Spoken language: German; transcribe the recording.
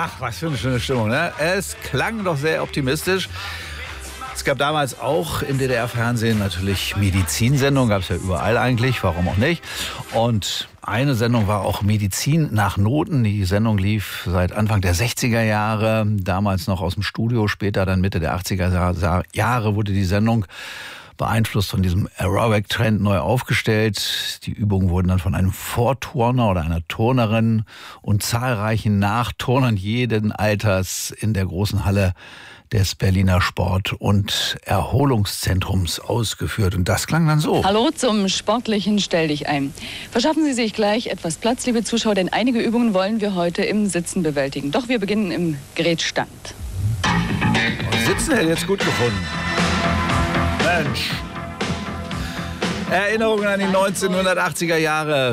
Ach, was für eine schöne Stimmung, ne? Es klang doch sehr optimistisch. Es gab damals auch im DDR-Fernsehen natürlich Medizinsendungen, gab es ja überall eigentlich, warum auch nicht. Und eine Sendung war auch Medizin nach Noten. Die Sendung lief seit Anfang der 60er Jahre, damals noch aus dem Studio, später dann Mitte der 80er Jahre wurde die Sendung beeinflusst von diesem Aerobic-Trend neu aufgestellt. Die Übungen wurden dann von einem Vorturner oder einer Turnerin und zahlreichen Nachturnern jeden Alters in der großen Halle des Berliner Sport- und Erholungszentrums ausgeführt. Und das klang dann so. Hallo zum sportlichen Stell dich ein. Verschaffen Sie sich gleich etwas Platz, liebe Zuschauer, denn einige Übungen wollen wir heute im Sitzen bewältigen. Doch wir beginnen im Gerätstand. Sitzen hätte ich jetzt gut gefunden. Mensch. Erinnerungen an die 1980er Jahre.